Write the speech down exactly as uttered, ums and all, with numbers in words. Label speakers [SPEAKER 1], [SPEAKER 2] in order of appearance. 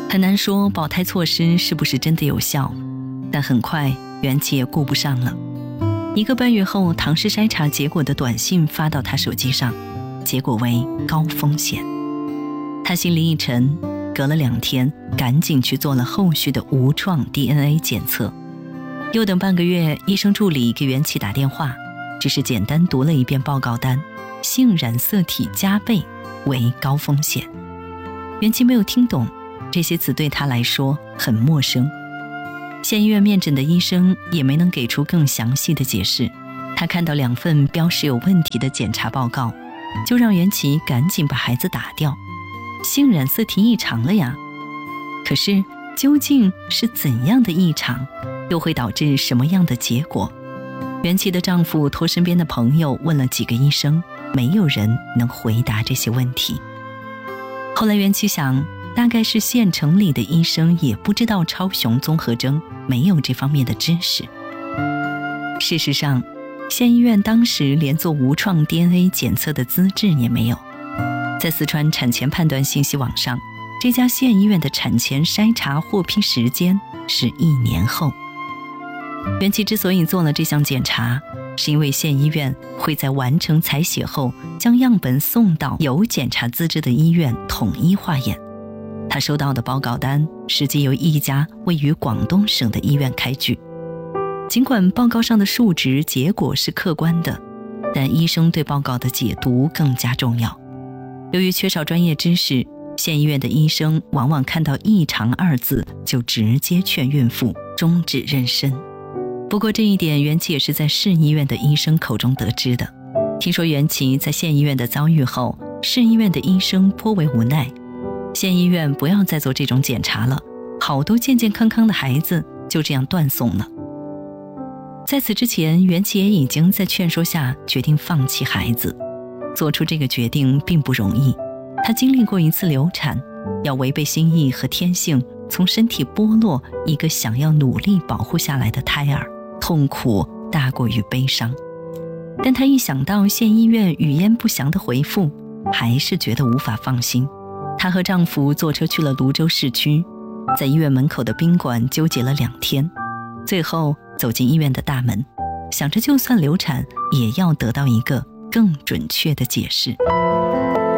[SPEAKER 1] 很难说保胎措施是不是真的有效，但很快袁琪也顾不上了。一个半月后，唐氏筛查结果的短信发到他手机上，结果为高风险。他心里一沉，隔了两天赶紧去做了后续的无创 D N A 检测。又等半个月，医生助理给袁琪打电话，只是简单读了一遍报告单，性染色体加倍为高风险。袁琪没有听懂，这些词对他来说很陌生。县医院面诊的医生也没能给出更详细的解释。他看到两份标识有问题的检查报告，就让袁琪赶紧把孩子打掉。性染色体异常了呀，可是究竟是怎样的异常，又会导致什么样的结果？袁琪的丈夫托身边的朋友问了几个医生，没有人能回答这些问题。后来袁琪想，大概是县城里的医生也不知道超雄综合征，没有这方面的知识。事实上，县医院当时连做无创 D N A 检测的资质也没有。在四川产前判断信息网上，这家县医院的产前筛查获批时间是一年后。袁琪之所以做了这项检查，是因为县医院会在完成采血后，将样本送到有检查资质的医院统一化验。他收到的报告单实际由一家位于广东省的医院开具。尽管报告上的数值结果是客观的，但医生对报告的解读更加重要。由于缺少专业知识，县医院的医生往往看到异常二字就直接劝孕妇终止妊娠。不过这一点袁琪也是在市医院的医生口中得知的。听说袁琪在县医院的遭遇后，市医院的医生颇为无奈，县医院不要再做这种检查了，好多健健康康的孩子就这样断送了。在此之前，袁琪也已经在劝说下决定放弃孩子。做出这个决定并不容易，她经历过一次流产，要违背心意和天性，从身体剥落一个想要努力保护下来的胎儿，痛苦大过于悲伤。但她一想到县医院语焉不详的回复，还是觉得无法放心。她和丈夫坐车去了泸州市区，在医院门口的宾馆纠结了两天，最后走进医院的大门，想着就算流产也要得到一个更准确的解释。